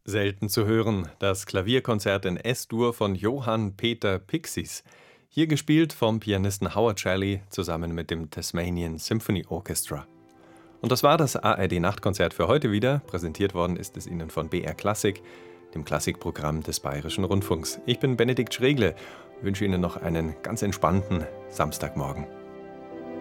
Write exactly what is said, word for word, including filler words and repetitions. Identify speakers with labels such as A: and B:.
A: Selten zu hören, das Klavierkonzert in S-Dur von Johann Peter Pixis. Hier gespielt vom Pianisten Howard Shelley zusammen mit dem Tasmanian Symphony Orchestra. Und das war das A R D-Nachtkonzert für heute wieder. Präsentiert worden ist es Ihnen von B R Klassik, dem Klassikprogramm des Bayerischen Rundfunks. Ich bin Benedikt Schregle, wünsche Ihnen noch einen ganz entspannten Samstagmorgen.